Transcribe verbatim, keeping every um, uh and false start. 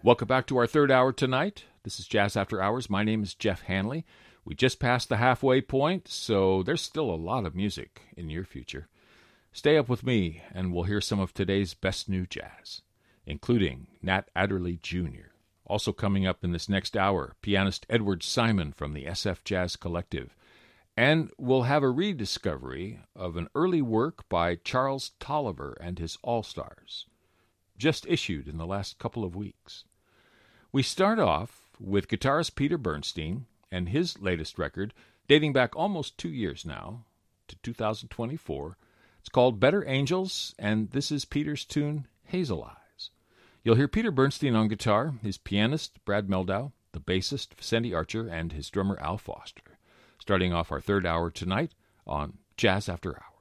Welcome back to our third hour tonight. This is Jazz After Hours. My name is Jeff Hanley. We just passed the halfway point, so there's still a lot of music in your future. Stay up with me, and we'll hear some of today's best new jazz, including Nat Adderley Junior Also coming up in this next hour, pianist Edward Simon from the S F Jazz Collective. And we'll have a rediscovery of an early work by Charles Tolliver and his All-Stars, just issued in the last couple of weeks. We start off with guitarist Peter Bernstein and his latest record, dating back almost two years now, to two thousand twenty-four. It's called Better Angels, and this is Peter's tune, Hazel Eyes. You'll hear Peter Bernstein on guitar, his pianist, Brad Meldau, the bassist, Vicente Archer, and his drummer, Al Foster. Starting off our third hour tonight on Jazz After Hours.